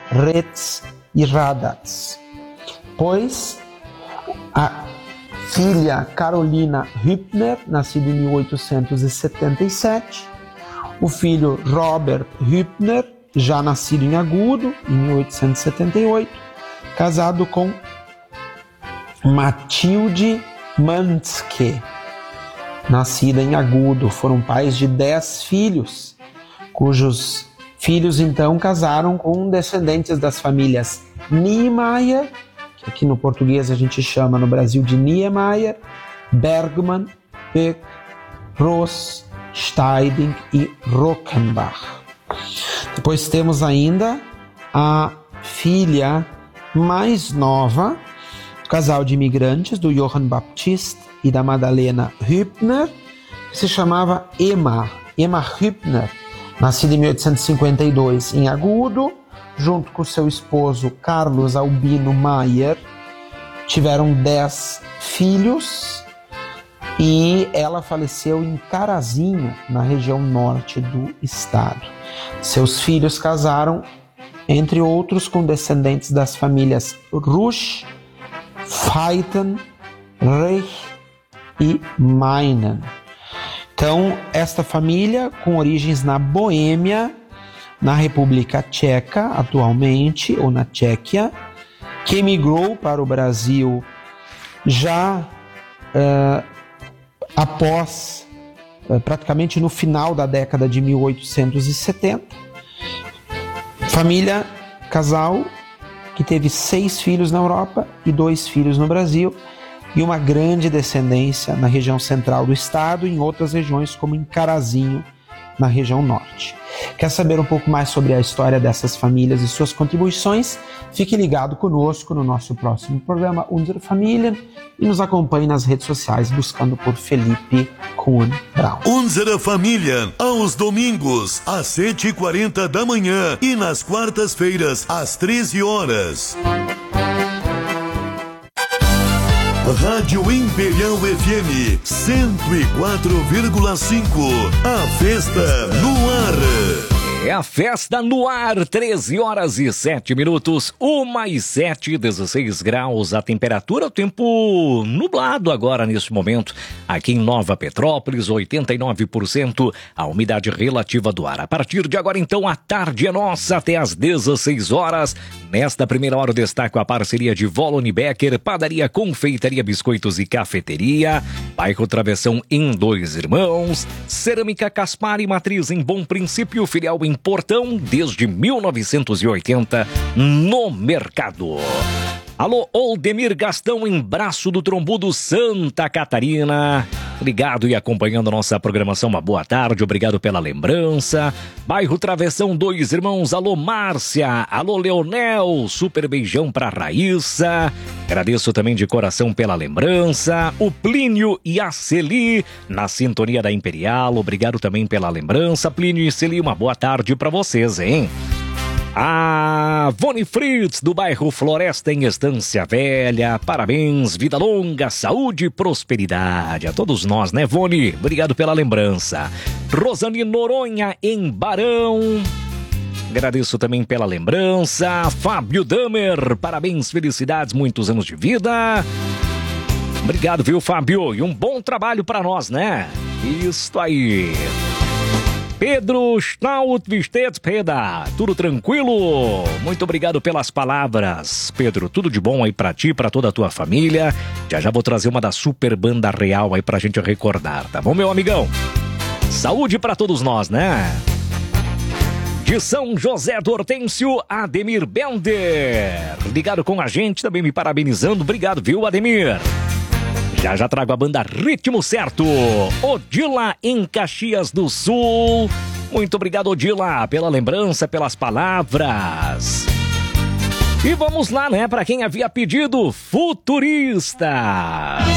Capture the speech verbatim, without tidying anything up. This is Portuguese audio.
Retz e Raddatz. Pois a filha Carolina Hübner, nascida em mil oitocentos e setenta e sete, o filho Robert Hübner, já nascido em Agudo, em mil oitocentos e setenta e oito, casado com Matilde Manske, nascida em Agudo. Foram pais de dez filhos, cujos filhos então casaram com descendentes das famílias Niemeyer, que aqui no português a gente chama no Brasil de Niemeyer, Bergmann, Böck, Ross, Steiding e Rockenbach. Depois temos ainda a filha mais nova, casal de imigrantes do Johann Baptist e da Madalena Hübner, que se chamava Emma, Emma Hübner, nascida em mil oitocentos e cinquenta e dois em Agudo, junto com seu esposo Carlos Albino Mayer. Tiveram dez filhos e ela faleceu em Carazinho, na região norte do estado. Seus filhos casaram, entre outros, com descendentes das famílias Rusch, Feiten, Reich e Meinen. Então, esta família, com origens na Boêmia, na República Tcheca, atualmente, ou na Tchequia, que emigrou para o Brasil já uh, após, uh, praticamente no final da década de mil oitocentos e setenta. Família, casal, que teve seis filhos na Europa e dois filhos no Brasil, e uma grande descendência na região central do estado e em outras regiões, como em Carazinho, na região norte. Quer saber um pouco mais sobre a história dessas famílias e suas contribuições? Fique ligado conosco no nosso próximo programa Unsere Familien e nos acompanhe nas redes sociais buscando por Felipe Kuhn Braun. Unsere Familien, aos domingos, às sete e quarenta da manhã e nas quartas-feiras, às treze horas. Rádio Imperial F M cento e quatro vírgula cinco. A festa no ar. É a festa no ar, treze horas e sete minutos, uma e sete, dezesseis graus a temperatura, o tempo nublado agora neste momento, aqui em Nova Petrópolis, oitenta e nove por cento a umidade relativa do ar. A partir de agora, então, a tarde é nossa até às dezesseis horas. Nesta primeira hora eu destaco a parceria de Volone Becker, padaria, confeitaria, biscoitos e cafeteria, bairro Travessão em Dois Irmãos, Cerâmica Caspar e Matriz em Bom Princípio, filial em Portão desde mil novecentos e oitenta no mercado. Alô, Oldemir Gastão em Braço do Trombudo, Santa Catarina. Ligado e acompanhando a nossa programação, uma boa tarde, obrigado pela lembrança. Bairro Travessão, Dois Irmãos, alô Márcia, alô Leonel, super beijão pra Raíssa. Agradeço também de coração pela lembrança. O Plínio e a Celi, na sintonia da Imperial, obrigado também pela lembrança. Plínio e Celi, uma boa tarde pra vocês, hein? A Vone Fritz, do bairro Floresta, em Estância Velha. Parabéns, vida longa, saúde e prosperidade. A todos nós, né, Vone? Obrigado pela lembrança. Rosane Noronha, em Barão. Agradeço também pela lembrança. Fábio Damer, parabéns, felicidades, muitos anos de vida. Obrigado, viu, Fábio? E um bom trabalho para nós, né? Isso aí. Pedro Staut Vistetz Peda, tudo tranquilo? Muito obrigado pelas palavras, Pedro, tudo de bom aí pra ti, pra toda a tua família. Já já vou trazer uma da super banda real aí pra gente recordar, tá bom, meu amigão? Saúde pra todos nós, né? De São José do Hortêncio, Ademir Bender, ligado com a gente, também me parabenizando, obrigado, viu, Ademir? Já já trago a banda Ritmo Certo. Odila em Caxias do Sul. Muito obrigado, Odila, pela lembrança, pelas palavras. E vamos lá, né, para quem havia pedido, Futurista.